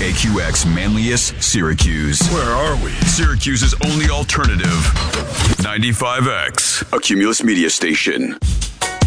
WAQX Manlius, Syracuse. Where are we? Syracuse's only alternative. 95X, a Cumulus media station.